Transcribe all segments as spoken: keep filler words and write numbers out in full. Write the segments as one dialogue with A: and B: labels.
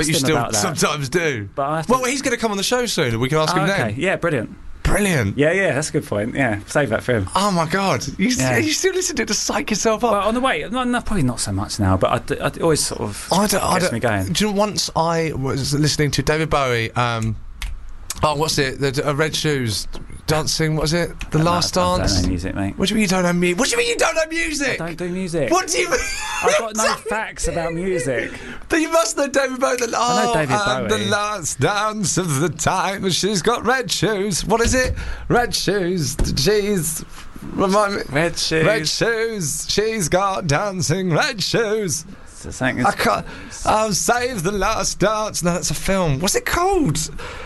A: but you
B: him
A: still
B: about that.
A: sometimes do.
B: But I have to...
A: Well, he's going to come on the show soon, and we can ask
B: oh,
A: him
B: okay.
A: then.
B: Yeah, brilliant.
A: Brilliant.
B: Yeah, yeah, that's a good point. Yeah, save that for him.
A: Oh my God, you,
B: Yeah.
A: you still listen to it to psych yourself up.
B: Well, on the way, no, no, probably not so much now, but I, I always sort of
A: I don't, I
B: gets
A: don't,
B: me going.
A: Do you know, once I was listening to David Bowie, um, oh, what's it? The uh, Red Shoes dancing. What was it? The
B: No,
A: Last
B: I don't
A: Dance.
B: know music, mate.
A: What do you mean you don't know music? What do you mean you don't know music?
B: I don't do music.
A: What do you mean?
B: I've got no facts about music.
A: Then you must know David Bowie. The, oh,
B: I know David
A: and
B: Bowie.
A: The last dance of the time. She's got red shoes. What is it? Red shoes. She's. Remind me.
B: Red shoes.
A: Red shoes. She's got dancing red shoes.
B: So something
A: I
B: is-
A: can't. I'll save the last dance. No, that's a film. What's it called?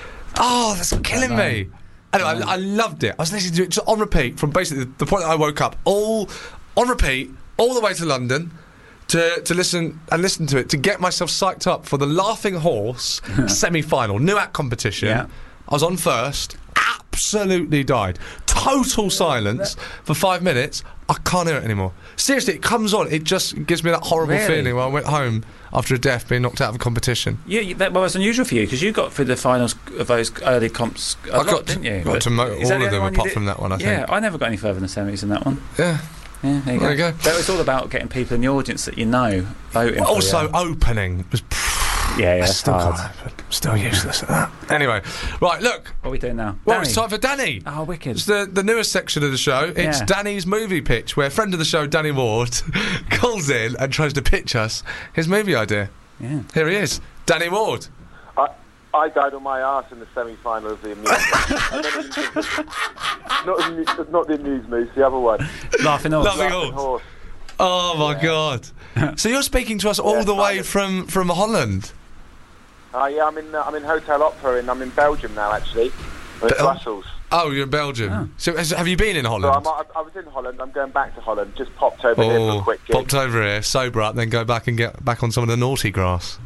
A: Oh, that's killing me. Anyway, I, I loved it. I was listening to it just on repeat from basically the point that I woke up, all on repeat, all the way to London, to to listen and listen to it to get myself psyched up for the Laughing Horse semi-final, new act competition.
B: Yeah.
A: I was on first. Absolutely died. Total silence for five minutes. I can't hear it anymore. Seriously, it comes on. It just gives me that horrible
B: Really?
A: feeling when I went home after a death, being knocked out of a competition.
B: Yeah, you, that was unusual for you because you got through the finals of those early comps. A
A: I
B: lot,
A: got
B: didn't you?
A: got
B: But
A: to mo-
B: is that
A: all
B: the
A: of them
B: only one you
A: apart
B: did?
A: from that one. I
B: Yeah,
A: think.
B: I never got any further than the semis in that one.
A: Yeah.
B: Yeah, there you
A: There
B: go.
A: you go.
B: But it's all about getting people in the audience that you know voting.
A: Also,
B: for you.
A: opening was.
B: yeah, yeah,
A: I
B: that's
A: still
B: hard.
A: can't open. I'm still useless at that. Anyway, right. Look.
B: What are we doing now?
A: Well,
B: Danny.
A: it's time for Danny.
B: Oh, wicked.
A: It's the, the newest section of the show. It's
B: Yeah.
A: Danny's movie pitch, where friend of the show, Danny Ward, calls in and tries to pitch us his movie idea.
B: Yeah.
A: Here he is, Danny Ward.
C: I, I died on my arse in the semi-final of the amusement. I don't even think it's- not, amu- not the amusement, the other one.
B: Laughing horse.
A: Laughing
C: Laughing
A: Horse.
C: horse.
A: Oh my God! So you're speaking to us all
C: Yeah,
A: the way
C: fine.
A: from from Holland.
C: Uh, yeah, I'm in uh, I'm in Hotel Opera and I'm in Belgium now. Actually, I'm in
A: Bel-
C: Brussels.
A: Oh, you're in Belgium.
B: Oh.
A: So has, have you been in
C: So
A: Holland?
C: I'm, I, I was in Holland. I'm going back to Holland. Just popped over here for
A: Oh,
C: a quick gig.
A: popped over here, sober up, then go back and get back on some of the naughty grass.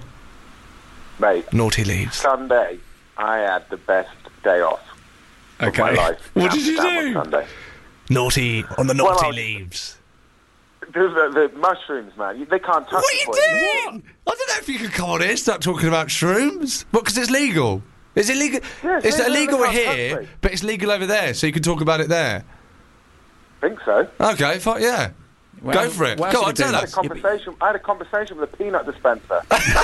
C: Mate,
A: Naughty leaves.
C: Sunday, I had the best day off of my
A: Okay.
C: life.
A: What did you
C: Amsterdam
A: do?
C: on Sunday.
A: Naughty on the naughty
C: Well, I-
A: leaves.
C: The, the, the mushrooms, man. You, they can't touch
A: What are
C: the
A: you
C: point.
A: doing? I don't know if you could come on here and start talking about shrooms. What, because it's legal? Is it legal?
C: Yeah,
A: it's
C: yeah, yeah,
A: illegal
C: they can't
A: here,
C: touch me.
A: but it's legal over there, so you can talk about it there.
C: think so.
A: Okay, fine, yeah.
B: Well,
A: Go for it.
B: what
A: Go
B: else
A: on,
B: you been
A: tell
C: I
B: doing?
A: us.
C: had a conversation. I had a conversation with a peanut dispenser.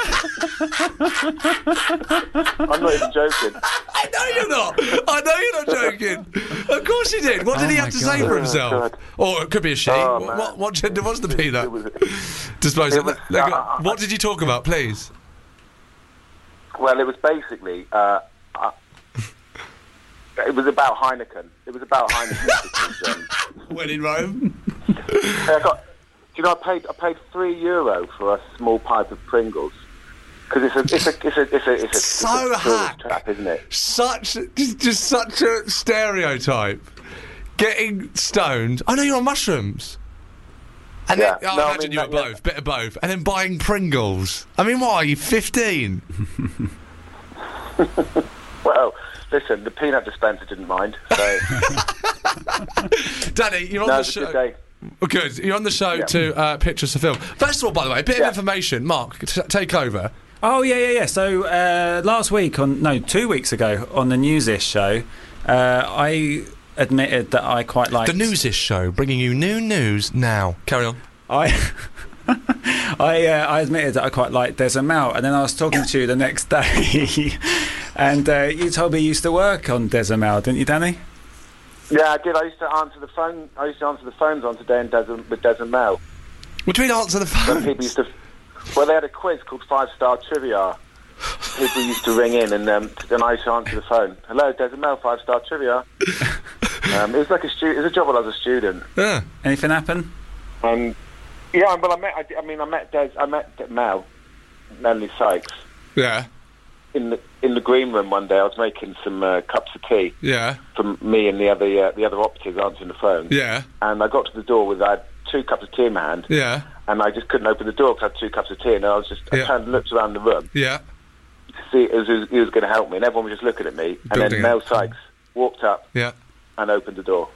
C: I'm not even joking.
A: I know you're not. I know you're not joking. Of course you did. What did
B: Oh
A: he
B: my
A: have to
B: God.
A: say for
C: Oh,
A: himself?
C: God.
A: Or it could be a she.
C: Oh,
A: what,
C: man.
A: what, what gender was the peanut?
C: It was,
A: Disposal.
C: it was-
A: Look,
C: uh, uh,
A: what did you talk about, please?
C: well, it was basically. Uh, uh, it was about Heineken. It was about Heineken. because, um,
A: When in Rome.
C: I got, do you know, I paid I paid three euro for a small pipe of Pringles because it's a it's a it's a it's a it's a,
A: So
C: it's a tourist
A: hack.
C: trap, isn't it?
A: Such, just, just such a stereotype. Getting stoned. I know you're on mushrooms. And
C: Yeah.
A: then, I
C: No, I
A: imagine
C: mean,
A: you were
C: that- yeah.
A: both, bit of both. And then buying Pringles. I mean, what are you, fifteen?
C: Well, listen, the peanut dispenser didn't mind. So
A: Danny, you're on
C: no,
A: the
C: it was a
A: show.
C: good day.
A: Oh, good. You're on the show
C: Yeah.
A: to uh, pitch us a film. First of all, by the way, a bit
C: Yeah.
A: of information. Mark, t- take over.
B: Oh yeah, yeah, yeah. So uh, last week on no, two weeks ago on the Newsish show, uh, I admitted that I quite liked
A: The Newsish Show, bringing you new news now. Carry on.
B: I I uh, I admitted that I quite liked Des and Mel, and then I was talking to you the next day, and uh, you told me you used to work on Des and Mel, didn't you, Danny?
C: Yeah, I did. I used to answer the phone. I used to answer the phones on Today and Des and, with Des and Mel.
A: What do you mean answer the
C: Some
A: phone?
C: people used to. Well, they had a quiz called Five Star Trivia. People used to ring in, and um, and I used to answer the phone. Hello, Des and Mel, Five Star Trivia. um, it was like a stu- It was a job when I was a student.
A: Yeah.
B: Anything happen?
C: Um, yeah, but I met. I, I mean, I met Des. I met Mel, Melanie Sykes,
A: Yeah.
C: in the in the green room one day. I was making some uh, cups of tea
A: Yeah.
C: for me and the other uh, the other operatives answering the phone.
A: Yeah.
C: And I got to the door with I had two cups of tea in my hand,
A: Yeah.
C: and I just couldn't open the door because I had two cups of tea, and I was just I
A: Yeah.
C: turned and looked around the room
A: Yeah.
C: to see it was, he was going to help me, and everyone was just looking at me. And
A: Building
C: then Mel
A: up.
C: Sykes walked up
A: Yeah.
C: and opened the door.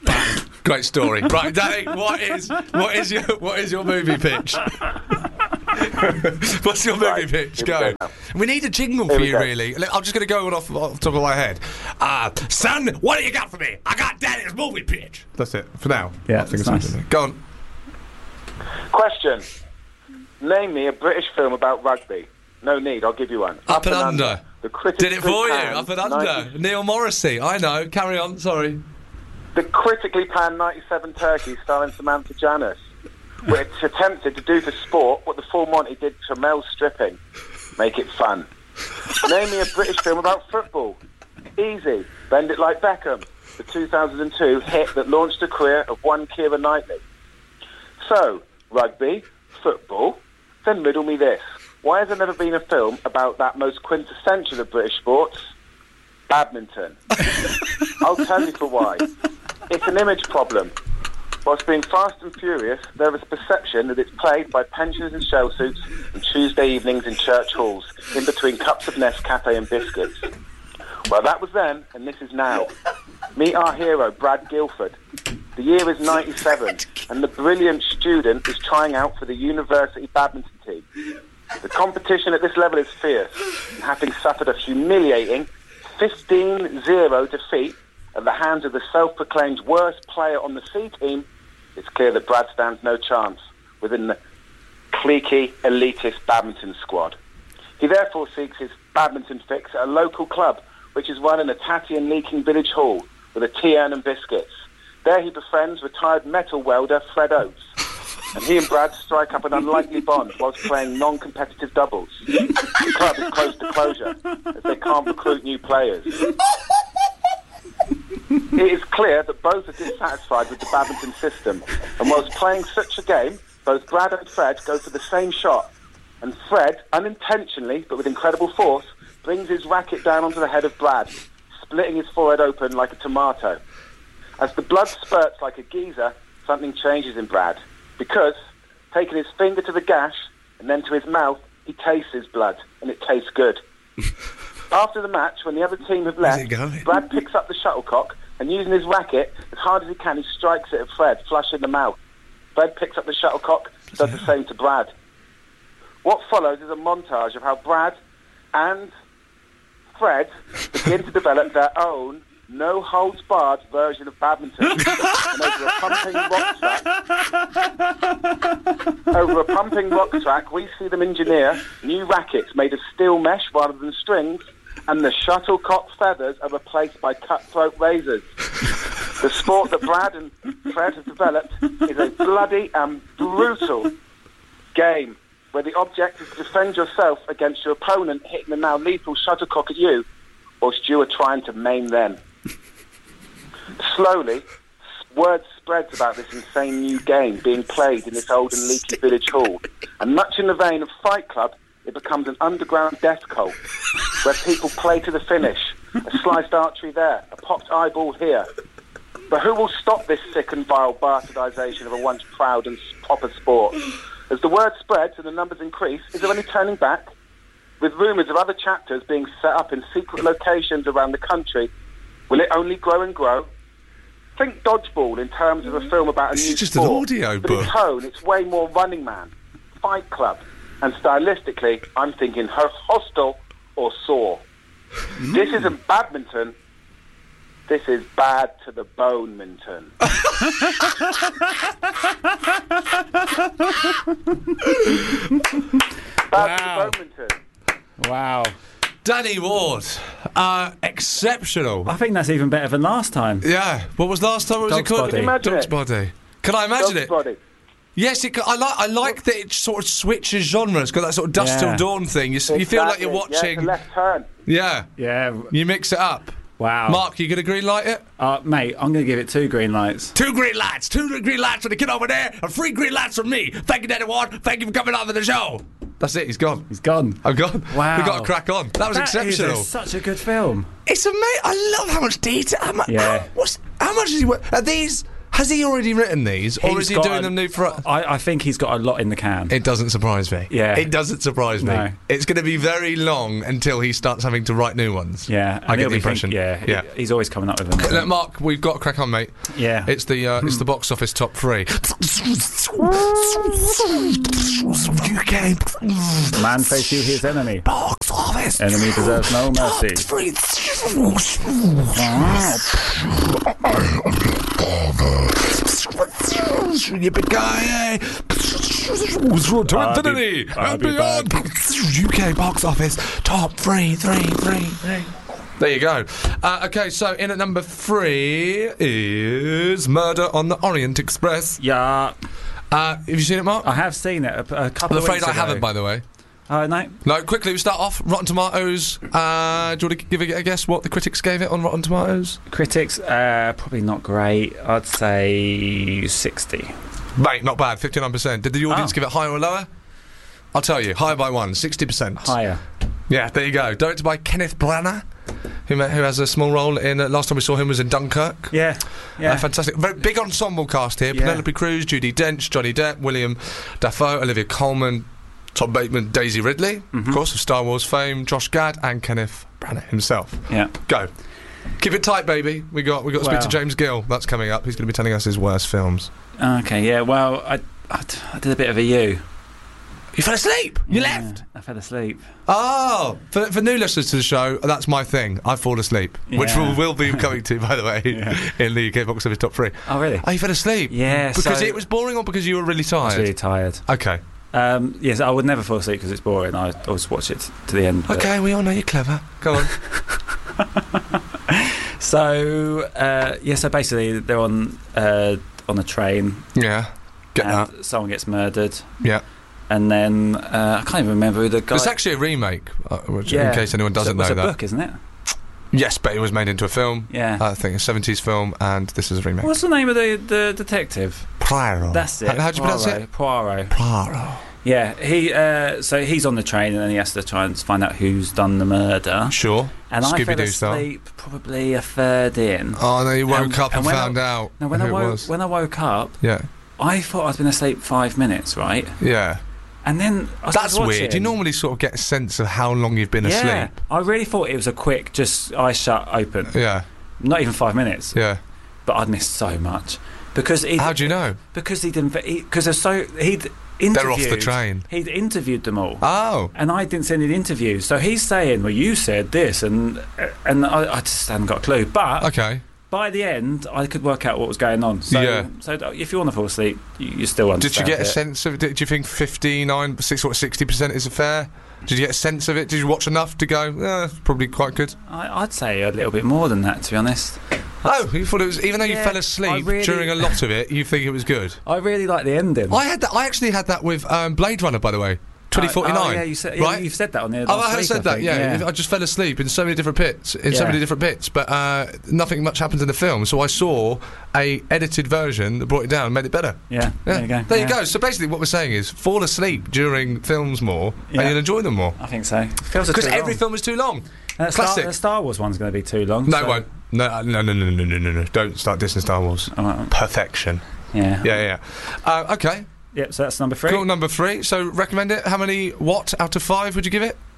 A: Great story. Right, Danny, what is what is your what is your movie pitch? What's your movie
C: Right,
A: pitch?
C: here we
A: Go.
C: go now.
A: We need a jingle
C: Here
A: for
C: we
A: you,
C: go.
A: really. Look, I'm just going to go off, off the top of my head. Uh, son, what do you got for me? I got Daddy's movie pitch. That's it for now.
B: Yeah,
A: I think
B: that's
A: it's
B: nice.
A: Go on.
C: Question. Name me a British film about rugby. No need, I'll give you one.
A: Up and Under.
C: The critically
A: Did it for you.
C: panned
A: Up and Under.
C: ninety
A: Neil Morrissey. I know. Carry on. Sorry.
C: The critically panned ninety-seven Turkey starring Samantha Janus, which attempted to do for sport what the Full Monty did to male stripping. Make it fun. Name me a British film about football. Easy. Bend It Like Beckham, the two thousand two hit that launched the career of one Keira Knightley. So, rugby, football, then riddle me this. Why has there never been a film about that most quintessential of British sports? Badminton. I'll tell you for why. It's an image problem. Whilst being fast and furious, there is a perception that it's played by pensioners in shell suits on Tuesday evenings in church halls, in between cups of Nescafe and biscuits. Well, that was then, and this is now. Meet our hero, Brad Guilford. The year is ninety-seven, and the brilliant student is trying out for the university badminton team. The competition at this level is fierce, and having suffered a humiliating fifteen zero defeat at the hands of the self-proclaimed worst player on the C team, it's clear that Brad stands no chance within the cliquey, elitist badminton squad. He therefore seeks his badminton fix at a local club, which is run in a tatty and leaking village hall with a tea urn and biscuits. There he befriends retired metal welder Fred Oates, and he and Brad strike up an unlikely bond whilst playing non-competitive doubles. The club is close to closure, as they can't recruit new players. It is clear that both are dissatisfied with the badminton system, and whilst playing such a game, both Brad and Fred go for the same shot, and Fred, unintentionally but with incredible force, brings his racket down onto the head of Brad, splitting his forehead open like a tomato. As the blood spurts like a geyser, something changes in Brad, because, taking his finger to the gash and then to his mouth, he tastes his blood, and it tastes good. After the match, when the other team have
A: Where's
C: left,
A: it going?
C: Brad picks up the shuttlecock and, using his racket as hard as he can, he strikes it at Fred, flush in the mouth. Fred picks up the shuttlecock, does the same to Brad. What follows is a montage of how Brad and Fred begin to develop their own no-holds-barred version of badminton. And over a pumping rock track, over a pumping rock track, we see them engineer new rackets made of steel mesh rather than strings, and the shuttlecock feathers are replaced by cutthroat razors. The sport that Brad and Fred have developed is a bloody and brutal game where the object is to defend yourself against your opponent hitting the now lethal shuttlecock at you, whilst you are trying to maim them. Slowly, word spreads about this insane new game being played in this old and leaky village hall, and much in the vein of Fight Club, it becomes an underground death cult, where people play to the finish, a sliced artery there, a popped eyeball here. But who will stop this sick and vile bastardisation of a once proud and proper sport? As the word spreads and the numbers increase, is there any turning back? With rumours of other chapters being set up in secret locations around the country, will it only grow and grow? Think Dodgeball in terms of a film about a
A: This
C: new
A: is just an
C: sport.
A: audio
C: but in
A: book.
C: tone, it's way more Running Man, Fight Club, and stylistically, I'm thinking Ho- Hostel or Saw.
A: Mm.
C: This isn't badminton. This is bad to the bone-minton. Bad
B: Wow.
C: to the bone-minton.
B: Wow.
A: Danny Ward. Uh, exceptional.
B: I think that's even better than last time.
A: Yeah. What was last time? What was
B: Dog's
A: it called?
B: Body. Can you
C: imagine
A: Dog's
C: it?
A: Body. Can I imagine
C: Dog's
A: it?
C: Body.
A: Yes, it, I like. I like that it sort of switches genres. It's got that sort of dusk
B: Yeah.
A: till dawn thing. You, s- you feel like you're
C: Exactly. Yeah,
A: watching.
C: it's a left turn.
A: Yeah,
B: Yeah.
A: you mix it up.
B: Wow.
A: Mark, you gonna green light it?
B: Uh, mate, I'm going to give it two green lights.
A: Two green lights. Two green lights for the kid over there, and three green lights from me. Thank you, Danny Ward. Thank you for coming on to the show. That's it. He's gone.
B: He's gone.
A: I'm gone.
B: Wow.
A: We got to crack on. That was
B: That is a-
A: exceptional.
B: such a good film.
A: It's amazing. I love how much detail. How much,
B: Yeah.
A: How, what's, how much is he worth? Are these Has he already written these, or
B: He's
A: is he
B: got
A: doing
B: a-
A: them new for?
B: I, I think he's got a lot in the can.
A: It doesn't surprise me.
B: Yeah.
A: It doesn't surprise me.
B: No.
A: It's going to be very long until he starts having to write new ones.
B: yeah,
A: I
B: and
A: get
B: he'll
A: the
B: be think-
A: impression.
B: yeah,
A: Yeah.
B: He, he's always coming up with them.
A: Okay, look, Mark, we've got to crack on, mate.
B: Yeah.
A: It's the uh, it's the box office top three. U K
B: Man face you his enemy.
A: box office.
B: Enemy deserves no mercy.
A: Three. Yippee-ki-yay! To infinity
B: I'll
A: and
B: be
A: beyond. U K box office top three, three, three, three. There you go. Uh, okay, so in at number three is Murder on the Orient Express.
B: Yeah,
A: Uh, have you seen it, Mark?
B: I have seen it a, a couple
A: I'm
B: of
A: afraid
B: weeks
A: I
B: ago.
A: haven't, by the way.
B: Oh, no?
A: No, quickly, we start off. Rotten Tomatoes. Uh, do you want to give a, a guess what the critics gave it on Rotten Tomatoes?
B: Critics, uh, probably not great. I'd say sixty.
A: Mate, not bad. fifty-nine percent. Did the audience
B: Oh.
A: give it higher or lower? I'll tell you. Higher by one. sixty percent.
B: Higher.
A: Yeah, there you go. Directed by Kenneth Branagh, who, ma- who has a small role in... Uh, last time we saw him was in Dunkirk.
B: Yeah, yeah.
A: Uh, fantastic. Very big ensemble cast here.
B: Yeah.
A: Penelope Cruz, Judi Dench, Johnny Depp, William Dafoe, Olivia Colman, Tom Bateman, Daisy Ridley,
B: Mm-hmm.
A: of course, of Star Wars fame, Josh Gad, and Kenneth Branagh himself.
B: yeah.
A: Go. Keep it tight, baby. We got we got to speak
B: Well.
A: to James Gill. That's coming up. He's going to be telling us his worst films.
B: Okay, yeah, well, I, I, d- I did a bit of a U.
A: You fell asleep. You
B: Yeah,
A: left.
B: I fell asleep.
A: Oh, for, for new listeners to the show, that's my thing. I fall asleep, which
B: Yeah.
A: we'll, will be coming to, by the way,
B: Yeah.
A: in the U K box office top three.
B: Oh, really?
A: Oh, you fell asleep?
B: Yeah,
A: Because
B: so-
A: it was boring, or because you were really
B: I
A: tired?
B: was really tired.
A: Okay.
B: Um, yes, I would never fall asleep because it's boring. I always watch it to the end. but-
A: Okay, we all know you're clever. Go on.
B: So, uh, yeah, so basically they're on uh, on a train
A: Yeah. Get
B: and
A: that.
B: someone gets murdered.
A: Yeah.
B: And then, uh, I can't even remember who the guy...
A: It's actually a remake, uh, which,
B: Yeah.
A: in case anyone doesn't
B: so,
A: know
B: it's a
A: that.
B: book, isn't it?
A: Yes, but it was made into a film.
B: Yeah.
A: I think a seventies film, and this is a remake.
B: What's the name of the, the detective?
A: Poirot.
B: That's it.
A: How, how'd you pronounce it?
B: Poirot.
A: Poirot.
B: Yeah, he. Uh, so he's on the train and then he has to try and find out who's done the murder.
A: Sure.
B: And I fell
A: Scooby-Doo style.
B: asleep probably a third in.
A: Oh, no, you woke
B: And-
A: up and,
B: and when I-
A: found out
B: Now, when
A: who
B: I
A: it
B: woke
A: was.
B: when I woke up,
A: Yeah.
B: I thought I'd been asleep five minutes, right?
A: Yeah.
B: And then I
A: That's
B: started
A: weird. You
B: watching.
A: normally sort of get a sense of how long you've been
B: Yeah,
A: asleep.
B: I really thought it was a quick, just eyes shut, open.
A: Yeah.
B: Not even five minutes.
A: Yeah.
B: But I'd missed so much because he.
A: How do you know?
B: Because he didn't. Because they're so he'd interviewed.
A: They're off the train.
B: He'd interviewed them all.
A: Oh.
B: And I didn't see any interviews, so he's saying, "Well, you said this," and and I, I just hadn't got a clue. But
A: Okay.
B: by the end, I could work out what was going on. So,
A: Yeah.
B: so if you want to fall asleep, you, you still
A: Did
B: understand.
A: you get a
B: it.
A: sense of it? Did you think fifty-nine, six, or sixty percent is fair? Did you get a sense of it? Did you watch enough to go, eh, it's probably quite good?
B: I, I'd say a little bit more than that, to be honest.
A: Oh, you thought it was, even though you
B: Yeah,
A: fell
B: I
A: asleep
B: really-
A: during a lot of it, you think it was good?
B: I really like the ending.
A: I had that, I actually had that with um, Blade Runner, by the way. twenty forty-nine.
B: Oh, yeah, you said,
A: right?
B: You've said that on there.
A: Oh,
B: last
A: I have
B: week,
A: said that,
B: think.
A: yeah. I just fell asleep in so many different bits, in so
B: Yeah.
A: many different bits, but uh, nothing much happened in the film. So I saw a edited version that brought it down and made it better.
B: Yeah,
A: Yeah.
B: there you go.
A: There
B: yeah.
A: you go. So basically, what we're saying is, fall asleep during films more,
B: Yeah.
A: and you'll enjoy them more.
B: I think so. Feels
A: Because
B: too
A: every
B: long.
A: film is too long.
B: And the Star,
A: classic.
B: the Star Wars one's going to be too long.
A: No,
B: so-
A: it won't. No, no, no, no, no, no, no, no. Don't start dissing Star Wars.
B: Oh, right.
A: Perfection.
B: yeah.
A: Yeah, yeah. yeah. Uh, okay.
B: Yep. So that's number three.
A: Cool. Number three. So recommend it. How many? What out of five would you give it?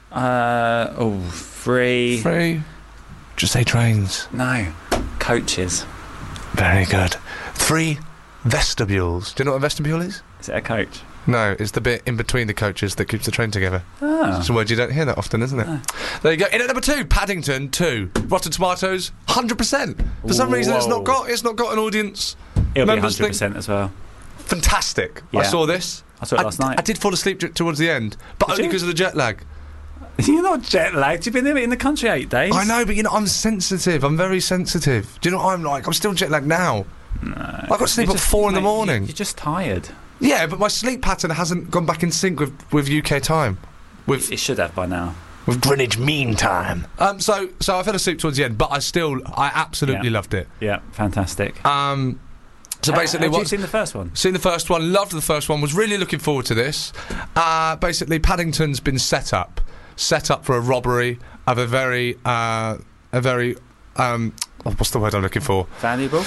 B: Uh oh, three.
A: Three. Just say trains.
B: No, coaches.
A: Very good. Three vestibules. Do you know what a vestibule is?
B: Is it a coach?
A: No, it's the bit in between the coaches that keeps the train together.
B: Oh.
A: It's a word you don't hear that often, isn't it?
B: No.
A: There you go. In at number two, Paddington two. Rotten Tomatoes, one hundred percent. For some reason, it's
B: Whoa.
A: not got. It's not got an audience.
B: It'll be
A: Members
B: hundred percent as well.
A: Fantastic. I
B: Yeah.
A: saw this.
B: I saw it last
A: I,
B: night.
A: I did fall asleep t- towards the end, but
B: Did
A: only
B: you?
A: because of the jet lag.
B: You're not jet lagged. You've been in the country eight days.
A: I know, but you know, I'm sensitive. I'm very sensitive. Do you know what I'm like? I'm still jet lagged now.
B: No.
A: I got to sleep
B: You're
A: at
B: just-
A: four in the
B: mate,
A: morning.
B: you- You're just tired.
A: Yeah, but my sleep pattern hasn't gone back in sync with, with U K time. With
B: It should have by now.
A: with Greenwich Mean Time. Um, so so I fell asleep towards the end, but I still I absolutely
B: Yeah.
A: loved it.
B: Yeah, fantastic.
A: Um, so basically,
B: have you
A: what
B: seen the first one?
A: seen the first one, loved the first one, was really looking forward to this. Uh, basically, Paddington's been set up, set up for a robbery of a very uh, a very um, oh, what's the word I'm looking for?
B: Valuable.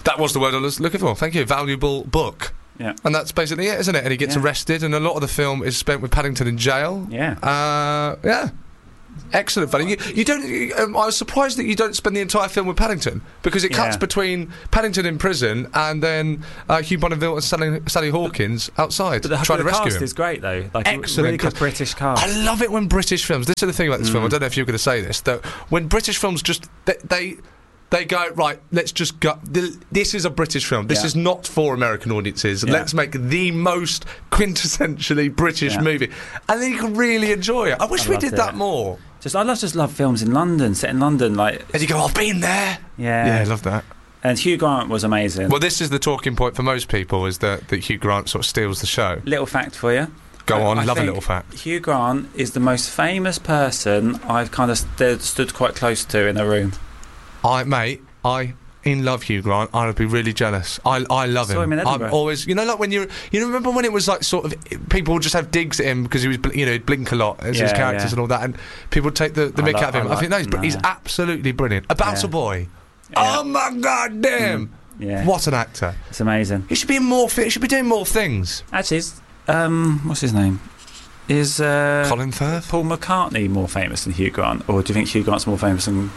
A: That was the word I was looking for. Thank you. Valuable book.
B: Yeah.
A: And that's basically it, isn't it? And he gets
B: Yeah.
A: arrested, and a lot of the film is spent with Paddington in jail.
B: Yeah.
A: Uh, yeah. Excellent fun. You, you don't. You, um, I was surprised that you don't spend the entire film with Paddington, because it cuts
B: Yeah.
A: between Paddington in prison and then uh, Hugh Bonneville and Sally, Sally Hawkins outside
B: But the,
A: trying
B: the
A: to rescue
B: cast
A: him.
B: is great though. Like
A: Excellent
B: really good
A: cast.
B: British
A: I
B: cast.
A: love it when British films. This is the thing about this film.
B: Mm.
A: I don't know if you're going to say this. That when British films just they. they They go, right, let's just go. th- This is a British film. This
B: Yeah.
A: is not for American audiences.
B: Yeah.
A: Let's make the most quintessentially British
B: Yeah.
A: movie. And then you can really enjoy it. I wish
B: I
A: we
B: loved
A: did
B: it.
A: that more.
B: Just I love just love films in London, set in London, like
A: And you go, I've been there.
B: yeah.
A: Yeah, I love that.
B: And Hugh Grant was amazing.
A: Well, this is the talking point for most people, is that, that Hugh Grant sort of steals the show.
B: Little fact for you.
A: Go
B: I-
A: on,
B: I
A: love a
B: think
A: little fact.
B: Hugh Grant is the most famous person I've kind of st- stood quite close to in a room.
A: I, mate, I in love Hugh Grant. I would be really jealous. I, I love
B: Saw
A: him.
B: him in
A: I'm
B: Edinburgh.
A: always, you know, like when you, you remember when it was like sort of people would just have digs at him because he was, bl- you know, he'd blink a lot as his
B: Yeah,
A: characters
B: yeah.
A: and all that, and people would take the, the
B: I
A: mick
B: lo-
A: out of him.
B: I
A: I, think no,
B: like-
A: he's, br- he's
B: no.
A: absolutely brilliant. About
B: Yeah.
A: a boy.
B: Yeah.
A: Oh my god, damn!
B: Yeah,
A: What an actor!
B: it's amazing.
A: He should be in more. Fi- he should be doing more things.
B: Actually, is, um, what's his name? Is uh,
A: Colin Firth,
B: Paul McCartney more famous than Hugh Grant, or do you think Hugh Grant's more famous than?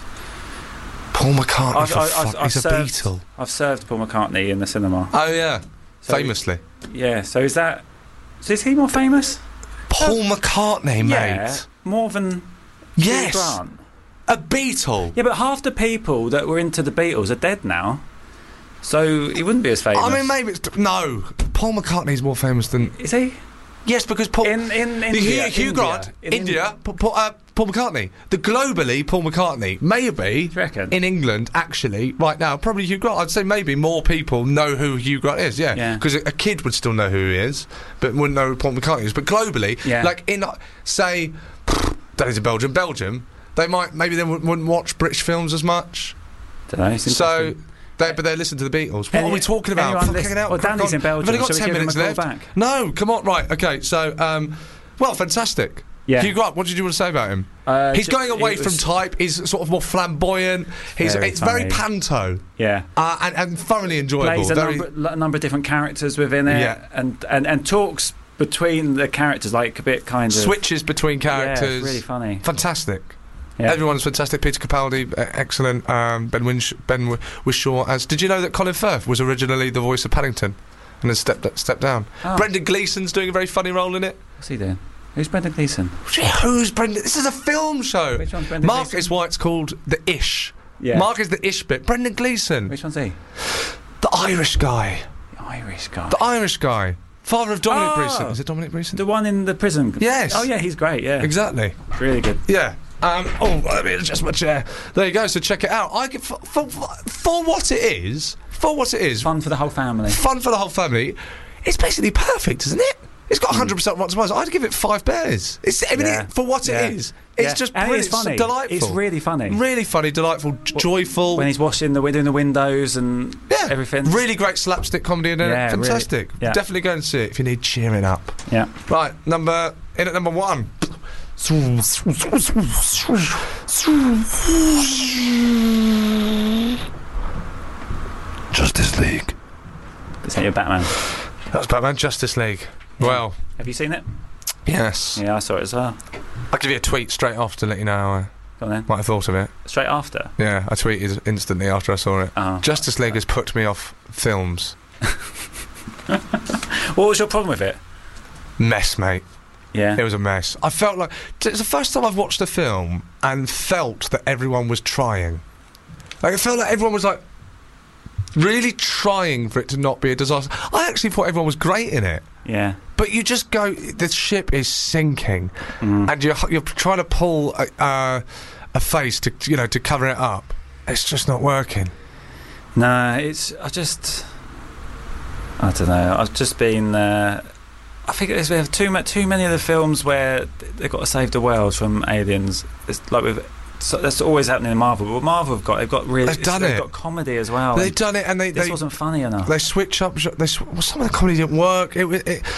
A: Paul McCartney.
B: I've-
A: For
B: I've-
A: fuck,
B: I've
A: he's a
B: served-
A: Beatle.
B: I've served Paul McCartney in the cinema.
A: Oh yeah,
B: So-
A: famously.
B: Yeah, so is that? So is he more famous?
A: Paul McCartney,
B: Yeah,
A: mate.
B: more than
A: Yes,
B: Hugh Grant.
A: a Beatle.
B: Yeah, but half the people that were into the Beatles are dead now, so he wouldn't be as famous.
A: I mean, maybe it's no. Paul McCartney's more famous than
B: Is he?
A: yes, because Paul
B: In in India,
A: Hugh, Hugh
B: India,
A: Grant,
B: in
A: India, Paul, Paul, uh, Paul McCartney. The globally Paul McCartney, maybe
B: Do you reckon?
A: in England actually right now probably Hugh Grant. I'd say maybe more people know who Hugh Grant is. Yeah,
B: Yeah.
A: because a, a kid would still know who he is, but wouldn't know who Paul McCartney is. But globally,
B: Yeah.
A: like in uh, say, that is in Belgium, Belgium. They might maybe they wouldn't, wouldn't watch British films as much.
B: Don't know. It's
A: So,
B: interesting.
A: they, but they listen to the Beatles. What
B: Any-
A: are we talking about?
B: anyone
A: Fucking
B: listen-
A: hell,
B: well,
A: crack
B: Danny's
A: on.
B: in Belgium.
A: We've only got
B: Shall we
A: ten
B: give him
A: minutes
B: a call
A: left.
B: back?
A: No, come on, right, okay. So, um, well, fantastic.
B: Yeah.
A: Hugh Grant, what did you want to say about him?
B: Uh,
A: He's
B: ju-
A: going away
B: it
A: from
B: was-
A: type. He's sort of more flamboyant. He's
B: Very
A: it's very
B: funny.
A: panto
B: Yeah.
A: uh, and, and thoroughly enjoyable.
B: Plays a
A: Very,
B: number, a number of different characters within it,
A: Yeah.
B: and, and and talks between the characters like a bit kind of
A: switches between characters.
B: Yeah, it's really funny.
A: Fantastic.
B: Yeah.
A: Everyone's fantastic. Peter Capaldi, uh, excellent. Um, Ben Winsh- Ben w- Wishaw as. Did you know that Colin Firth was originally the voice of Paddington, and has stepped stepped down?
B: Oh.
A: Brendan Gleeson's doing a very funny role in it.
B: What's he doing? Who's Brendan Gleeson?
A: Who's Brendan? This is a film show.
B: Which one's Brendan
A: Mark
B: Gleeson?
A: is why it's called the Ish.
B: Yeah.
A: Mark is the Ish bit. Brendan Gleeson,
B: Which one's he?
A: the Irish guy,
B: The Irish guy.
A: the Irish guy, father of Dominic
B: Oh.
A: Breeson. Is it Dominic Breeson?
B: The one in the prison.
A: Yes.
B: Oh yeah, he's great. Yeah.
A: Exactly.
B: Really good.
A: Yeah. Um, oh, let me adjust my chair. There you go. So check it out. I give, for, for, for what it is, for what it is,
B: Fun for the whole family.
A: fun for the whole family. It's basically perfect, isn't it? It's got one hundred percent Rotten Tomatoes. I'd give it five bears. It's, I mean,
B: Yeah.
A: it, for what
B: Yeah.
A: it is, it's
B: Yeah.
A: just
B: And
A: brilliant.
B: it's funny.
A: delightful.
B: It's really funny.
A: Really funny, delightful, j- joyful.
B: When he's washing the doing the windows and
A: yeah,
B: everything.
A: Really great slapstick comedy in it.
B: Yeah, really.
A: Fantastic.
B: Yeah.
A: Definitely go and see it if you need cheering up.
B: Yeah.
A: Right, number in at number one. Justice League.
B: Is that your Batman?
A: That was Batman Justice League. Well,
B: Have you seen it?
A: yes.
B: Yeah, I saw it as well.
A: I'll give you a tweet straight off to let you know how I,
B: Go on then.
A: what I thought of it.
B: Straight after.
A: Yeah, I tweeted instantly after I saw it.
B: Oh.
A: Justice League has put me off films.
B: What was your problem with it?
A: Mess, mate.
B: Yeah.
A: It was a mess. I felt like it's the first time I've watched a film and felt that everyone was trying. Like it felt like everyone was like really trying for it to not be a disaster. I actually thought everyone was great in it,
B: Yeah.
A: but you just go, the ship is sinking,
B: Mm.
A: and you're you're trying to pull a, uh, a face to you know to cover it up. It's just not working.
B: No, it's. I just. I don't know. I've just been. Uh, I think there's we have too much, too many of the films where they've got to save the world from aliens. It's like with. So that's always happening in Marvel. But Marvel have got. They've got really.
A: They've done
B: they've
A: it.
B: got comedy as well.
A: They've
B: and
A: done it, and they
B: this
A: they,
B: wasn't funny enough.
A: they switch up. They sw- well, some of the comedy didn't work. It, wa- it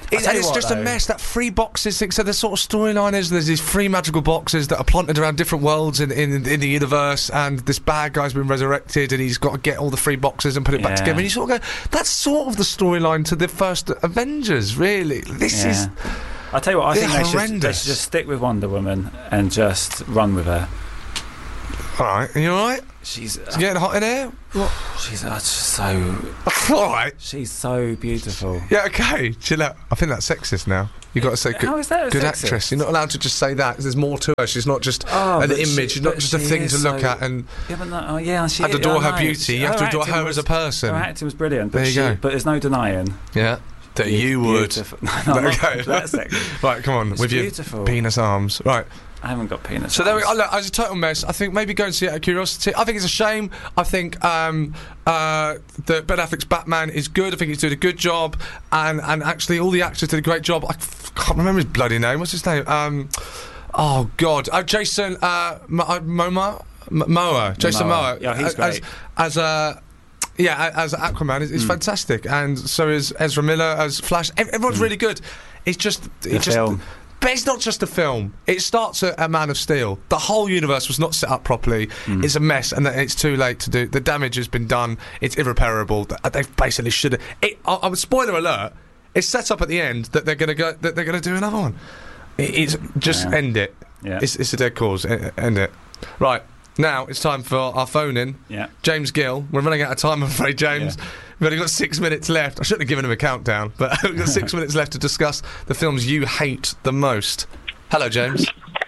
A: It,
B: tell
A: and
B: you
A: it's
B: what,
A: just
B: though.
A: a mess. That free boxes thing. So the sort of storyline is there's these free magical boxes that are planted around different worlds in, in in the universe, and this bad guy's been resurrected, and he's got to get all the free boxes and put it back
B: Yeah.
A: together. And you sort of go, that's sort of the storyline to the first Avengers, really. This
B: Yeah.
A: is.
B: I tell you what, I
A: They're
B: think they should, they
A: horrendous.
B: should just stick with Wonder Woman and just run with her.
A: All right, are you all right?
B: She's
A: It's getting hot in here.
B: she's uh, just so
A: All right.
B: she's so beautiful.
A: Yeah, okay. Chill out. I think that's sexist now. You've got to say good,
B: How is that
A: good
B: sexist?
A: actress. You're not allowed to just say that. There's more to her. She's not just
B: Oh,
A: an
B: but
A: image.
B: she-
A: She's not
B: but
A: just a
B: she
A: thing
B: is
A: to look
B: so-
A: at and,
B: Yeah, but no, oh, yeah, she
A: and adore
B: I
A: her
B: know.
A: beauty. You have to adore
B: acting
A: her
B: was-
A: as a person.
B: Her acting was brilliant. But
A: There you
B: she,
A: go.
B: But there's no denying.
A: Yeah. That you would.
B: Beautiful. No, no, not
A: Okay.
B: that sexy.
A: Right, come on.
B: It's
A: with
B: beautiful.
A: your penis arms. Right.
B: I haven't got penis.
A: So there we go.
B: arms.
A: Look, as a total mess, I think maybe go and see it out of curiosity. I think it's a shame. I think um, uh, that Ben Affleck's Batman is good. I think he's doing a good job, and and actually all the actors did a great job. I f- can't remember his bloody name. What's his name? Um, oh God, uh, Jason uh, M- uh, Momoa. M- Momoa. Jason
B: Momoa.
A: Momoa.
B: Yeah, he's
A: as,
B: great.
A: As a yeah, a- as Aquaman is, is
B: Mm.
A: fantastic, and so is Ezra Miller as Flash. Ev- everyone's really good. It's just
B: The
A: it just.
B: film.
A: But it's not just a film. It starts at, at Man of Steel. The whole universe was not set up properly.
B: Mm.
A: It's a mess, and that it's too late to do. The damage has been done. It's irreparable. Th- They basically should have. I, I, spoiler alert. It's set up at the end that they're going to go. That they're going to do another one. It, it's just
B: Yeah.
A: end it.
B: Yeah.
A: It's, it's a dead cause. E- End it. Right now, it's time for our phone in.
B: Yeah.
A: James Gill. We're running out of time, I'm afraid, James.
B: Yeah.
A: We've only got six minutes left. I shouldn't have given him a countdown, but we've got six minutes left to discuss the films you hate the most. Hello, James.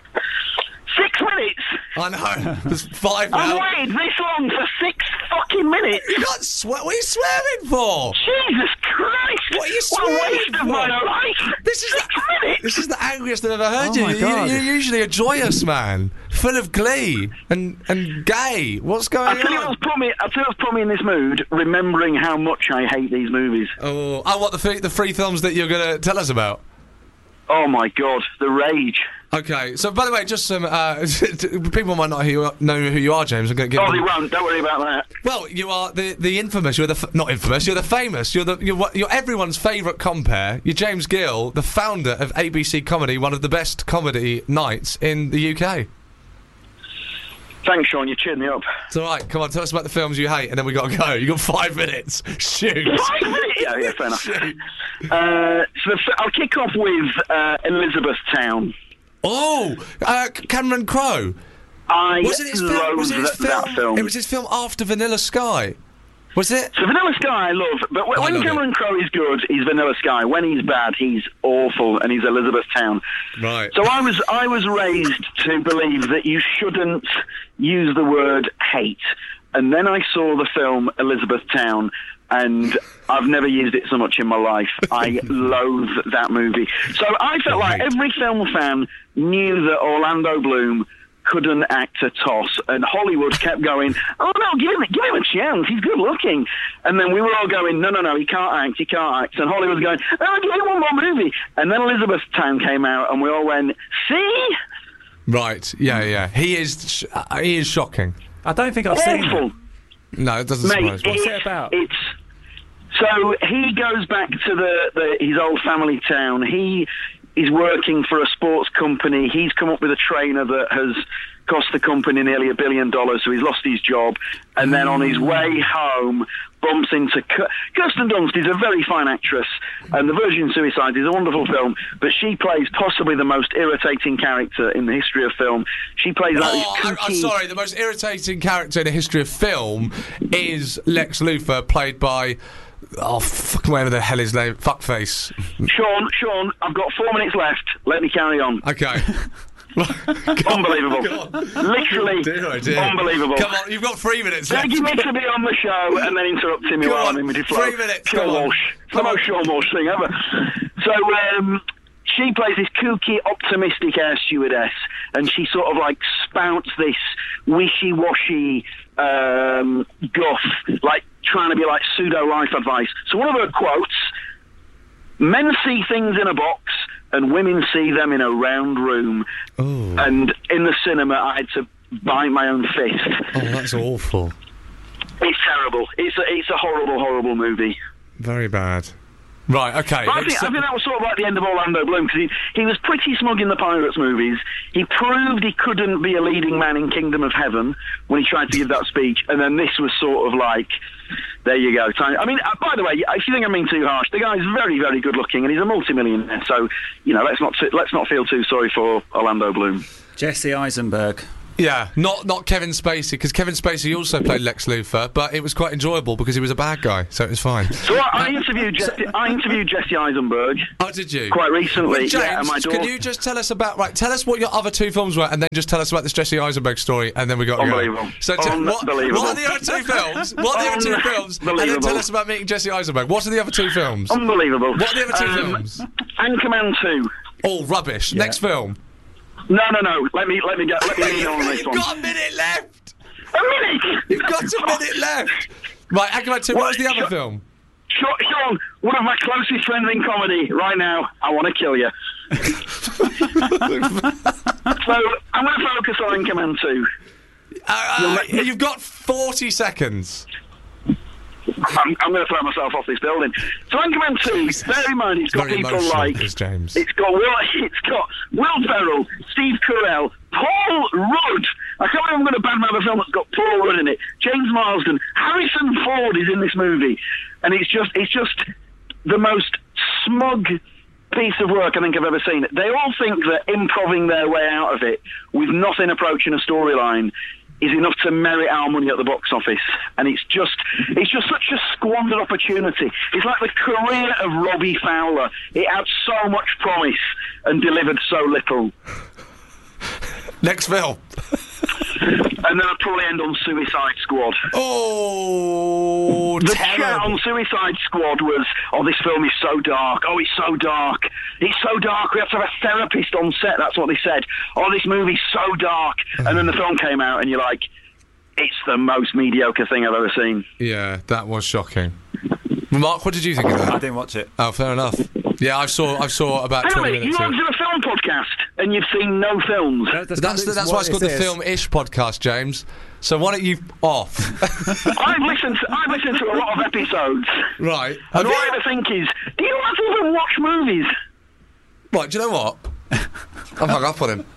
D: Six minutes?
A: I know. There's five
D: I've
A: now.
D: waited this long for six fucking minutes.
A: You can't swear. What are you swearing for?
D: Jesus Christ!
A: What are you
D: What a
A: swearing
D: waste of
A: for?
D: my life!
A: This is
D: six
A: the,
D: minutes.
A: this is the angriest I've ever heard
B: Oh
A: you.
B: my
A: You-
B: God.
A: You, You're usually a joyous man, full of glee and and gay. What's going
D: I'll tell you
A: on?
D: what's put me. I'll tell you what's put me in this mood. Remembering how much I hate these movies.
A: Oh, I want the three, the three films that you're going to tell us about.
D: Oh my God, the rage.
A: Okay, so by the way, just some uh, people might not who, know who you are, James. I'm going to give
D: Oh,
A: them.
D: they won't. Don't worry about that.
A: Well, you are the the infamous. You're the f- not infamous. You're the famous. You're the you're, what- you're everyone's favourite compere. You're James Gill, the founder of A B C Comedy, one of the best comedy nights in the U K.
D: Thanks, Sean. You cheered me up.
A: It's all right. Come on, tell us about the films you hate, and then we got to go. You got five minutes. Shoot.
D: Five minutes. Yeah, yeah, fair enough.
A: Shoot.
D: Uh, so the, f- I'll kick off with uh, Elizabethtown.
A: Oh, uh, Cameron Crowe.
D: I
A: Was it his film?
D: loathe
A: Was it his
D: that,
A: film?
D: that film.
A: It was his film after Vanilla Sky. Was it?
D: So Vanilla Sky I love, but when,
A: I
D: when
A: love
D: Cameron
A: it.
D: Crowe is good, he's Vanilla Sky. When he's bad, he's awful, and he's Elizabethtown.
A: Right.
D: So I was I was raised to believe that you shouldn't use the word hate, and then I saw the film Elizabethtown, and I've never used it so much in my life. I loathe that movie. So I felt like
A: Right.
D: every film fan knew that Orlando Bloom couldn't act a toss, and Hollywood kept going, oh no, give him, give him a chance, he's good looking. And then we were all going, no, no, no, he can't act, he can't act. And Hollywood was going, oh, give him one more movie. And then Elizabethtown came out, and we all went, see?
A: Right. Yeah, yeah. He is. Sh- uh, he is shocking.
B: I don't think I've seen
D: Awful.
B: it.
A: No, it doesn't
D: Mate,
A: surprise me.
B: What's
D: it's,
B: it about?
D: It's, so he goes back to the, the his old family town. He is working for a sports company. He's come up with a trainer that has cost the company nearly a billion dollars, so he's lost his job. And then on his way home, bumps into K- Kirsten Dunst is a very fine actress, and The Virgin Suicide is a wonderful film, but she plays possibly the most irritating character in the history of film. She plays like
A: Oh,
D: this
A: I'm, I'm
D: kooky-
A: sorry. The most irritating character in the history of film is Lex Luthor, played by oh fuck, whatever the hell his name, fuckface.
D: Sean, Sean, I've got four minutes left. Let me carry on.
A: Okay.
D: Unbelievable.
A: Go on.
D: Literally
A: Dear, oh dear.
D: unbelievable.
A: Come on, you've got three minutes left.
D: Begging me to be on the show and then interrupting me
A: Go
D: while
A: on,
D: I'm in mid flow.
A: three minutes,
D: Pure
A: come on.
D: Walsh. It's the
A: Come
D: most
A: on.
D: Sean Walsh thing ever. So, um, she plays this kooky, optimistic air stewardess, and she sort of like spouts this wishy-washy um, guff, like trying to be like pseudo-life advice. So one of her quotes, men see things in a box and women see them in a round room.
A: Oh,
D: And in the cinema, I had to bite my own fist.
A: oh, that's awful.
D: It's terrible. It's a, it's a horrible, horrible movie.
A: Very bad. Right, okay.
D: But I think, I think that was sort of like the end of Orlando Bloom, because he, he was pretty smug in the Pirates movies. He proved he couldn't be a leading man in Kingdom of Heaven when he tried to give that speech, and then this was sort of like, there you go. I mean, uh, by the way, if you think I'm being too harsh, the guy's very, very good looking, and he's a multimillionaire, so, you know, let's not, t- let's not feel too sorry for Orlando Bloom.
B: Jesse Eisenberg.
A: Yeah, not not Kevin Spacey, because Kevin Spacey also played Lex Luthor, but it was quite enjoyable because he was a bad guy, so it was fine.
D: So I, I interviewed Jesse, I interviewed Jesse Eisenberg.
A: Oh, did you?
D: Quite recently,
A: well, James,
D: yeah. And my daughter...
A: Can you just tell us about right? Tell us what your other two films were, and then just tell us about this Jesse Eisenberg story, and then we got
D: unbelievable.
A: Go. So, t- what,
D: unbelievable.
A: what are the other two films? What are the other two films? And then tell us about meeting Jesse Eisenberg. What are the other two films?
D: Unbelievable.
A: What are the other two
D: um,
A: films?
D: Anchorman two.
A: All rubbish.
B: Yeah.
A: Next film.
D: No, no, no. Let me let me get let me lean on this
A: You've
D: one.
A: got a minute left.
D: A minute.
A: You've got a minute left. Right, Anchorman two. What, what was the other
D: Sean,
A: film?
D: Sean, one of my closest friends in comedy right now. I want to kill you. So I'm going to focus on Anchorman two.
A: Uh, uh, you've got forty seconds.
D: I'm, I'm going to throw myself off this building. So Anchorman two, bear in mind, it's got
A: Very
D: people like
A: is James.
D: it's got Will, it's got Will Ferrell, Steve Carell, Paul Rudd. I can't believe I'm going to badmouth a film that's got Paul Rudd in it. James Marsden, Harrison Ford is in this movie, and it's just it's just the most smug piece of work I think I've ever seen. They all think that improving their way out of it with nothing approaching a storyline is enough to merit our money at the box office, and it's just it's just such a squandered opportunity. It's like the career of Robbie Fowler. It had so much promise and delivered so little.
A: Next film.
D: And then I'd probably end on Suicide Squad.
A: Oh,
D: the
A: terrible.
D: chat on Suicide Squad was, oh, this film is so dark. Oh, it's so dark. It's so dark. We have to have a therapist on set. That's what they said. Oh, this movie's so dark. And then the film came out, and you're like, it's the most mediocre thing I've ever seen.
A: Yeah, that was shocking. Mark, what did you think of that?
B: I didn't watch it.
A: Oh, fair enough. Yeah, I saw. I saw about twenty
D: Anyway, you
A: minutes.
D: want to do a film podcast, and you've seen no films.
B: That-
A: That's
B: that's,
A: that's, that's why it's called the
B: is.
A: Film-ish podcast, James. So why don't you off?
D: I've listened. To, I've listened to a lot of episodes,
A: Right.
D: and
A: Have
D: all
A: you-
D: I ever think is, do you not even watch movies?
A: Right. Do you know what? I've hung up on him.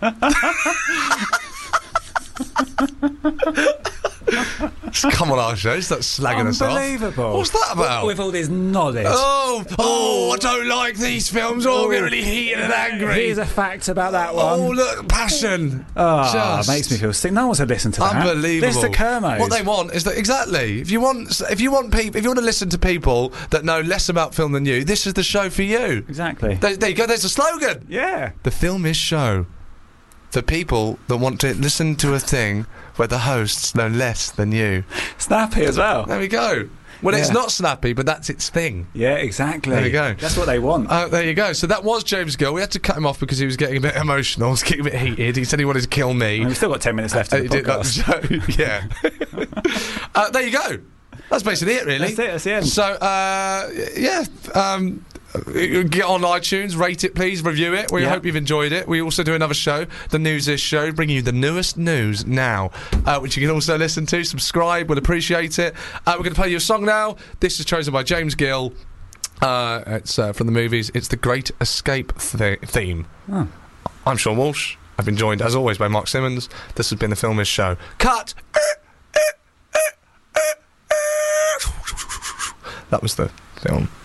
A: Just come on our show, start slagging us off.
B: Unbelievable.
A: What's that about?
B: With all this knowledge.
A: Oh, oh, I don't like these films. Oh, I get really heated and angry.
B: Here's a fact about that one.
A: Oh, look, passion.
B: Oh,
A: Just
B: makes me feel sick. No one's to listen to that.
A: unbelievable.
B: This is the Kermos.
A: What they want is that exactly. If you want, if you want people, if you want to listen to people that know less about film than you, this is the show for you.
B: Exactly.
A: There, there you go. There's a slogan.
B: Yeah.
A: The Film-ish show for people that want to listen to a thing where the hosts know less than you.
B: Snappy as well.
A: There we go. Well, it's
B: Yeah.
A: not snappy, but that's its thing.
B: Yeah, exactly.
A: There you go.
B: That's what they want.
A: Oh, there you go. So that was James Gill. We had to cut him off because he was getting a bit emotional. He was getting a bit heated. He said he wanted to kill me.
B: And we've still got ten minutes left
A: Uh,
B: of
A: he
B: the
A: did that
B: podcast.
A: show. Yeah. uh, there you go. That's basically it, really.
B: That's it, that's the end.
A: So, uh, yeah. Um, get on iTunes, rate it, please, review it. We
B: Yeah.
A: hope you've enjoyed it. We also do another show, the News-ish show, bringing you the newest news now, uh, which you can also listen to. Subscribe, we'll appreciate it. Uh, we're going to play you a song now. This is chosen by James Gill. Uh, it's uh, from the movies. It's the Great Escape th- theme.
B: Oh.
A: I'm Sean Walsh. I've been joined, as always, by Mark Simmons. This has been the Film-ish show. Cut! That was the film.